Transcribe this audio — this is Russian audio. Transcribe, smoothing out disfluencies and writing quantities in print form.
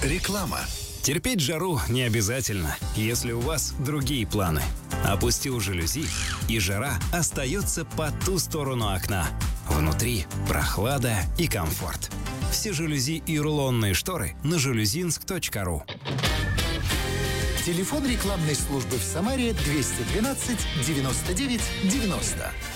Реклама. Терпеть жару не обязательно, если у вас другие планы. Опустил жалюзи, и жара остается по ту сторону окна. Внутри прохлада и комфорт. Все жалюзи и рулонные шторы на жалюзинск.ру. Телефон рекламной службы в Самаре 212 99 90.